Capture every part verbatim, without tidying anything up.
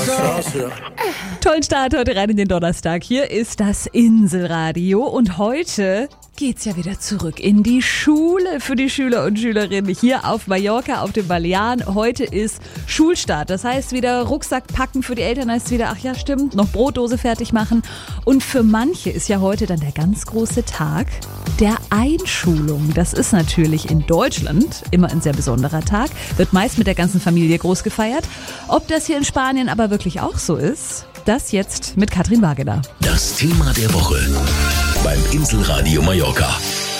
Krass, ja. Tollen Start heute rein in den Donnerstag. Hier ist das Inselradio und heute geht's ja wieder zurück in die Schule für die Schüler und Schülerinnen hier auf Mallorca, auf dem Balearen. Heute ist Schulstart, das heißt wieder Rucksack packen, für die Eltern heißt wieder, ach ja stimmt, noch Brotdose fertig machen. Und für manche ist ja heute dann der ganz große Tag der Einschulung. Das ist natürlich in Deutschland immer ein sehr besonderer Tag, wird meist mit der ganzen Familie groß gefeiert. Ob das hier in Spanien aber wirklich auch so ist, das jetzt mit Katrin Wagener. Das Thema der Woche beim Inselradio Mallorca.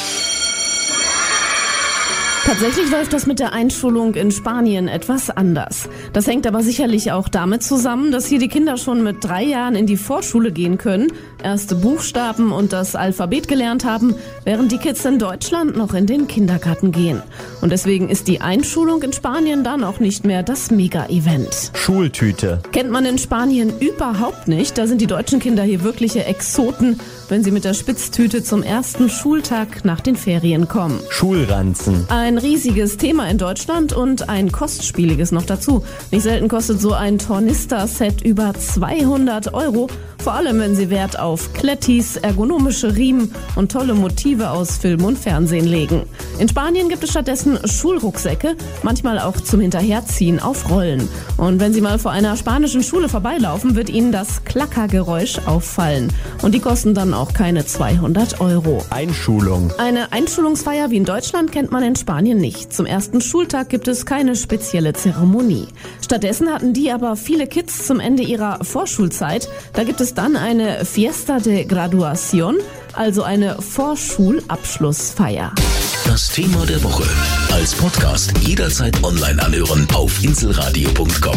Tatsächlich läuft das mit der Einschulung in Spanien etwas anders. Das hängt aber sicherlich auch damit zusammen, dass hier die Kinder schon mit drei Jahren in die Vorschule gehen können, erste Buchstaben und das Alphabet gelernt haben, während die Kids in Deutschland noch in den Kindergarten gehen. Und deswegen ist die Einschulung in Spanien dann auch nicht mehr das Mega-Event. Schultüte. Kennt man in Spanien überhaupt nicht. Da sind die deutschen Kinder hier wirkliche Exoten, wenn sie mit der Spitztüte zum ersten Schultag nach den Ferien kommen. Schulranzen. Ein riesiges Thema in Deutschland und ein kostspieliges noch dazu. Nicht selten kostet so ein Tornister-Set über zweihundert Euro. Vor allem, wenn sie Wert auf Klettis, ergonomische Riemen und tolle Motive aus Film und Fernsehen legen. In Spanien gibt es stattdessen Schulrucksäcke, manchmal auch zum Hinterherziehen auf Rollen. Und wenn Sie mal vor einer spanischen Schule vorbeilaufen, wird Ihnen das Klackergeräusch auffallen. Und die kosten dann auch keine zweihundert Euro. Einschulung. Eine Einschulungsfeier wie in Deutschland kennt man in Spanien nicht. Zum ersten Schultag gibt es keine spezielle Zeremonie. Stattdessen hatten die aber viele Kids zum Ende ihrer Vorschulzeit. Da gibt es dann eine Fiesta de Graduación, also eine Vorschulabschlussfeier. Das Thema der Woche als Podcast jederzeit online anhören auf inselradio punkt com.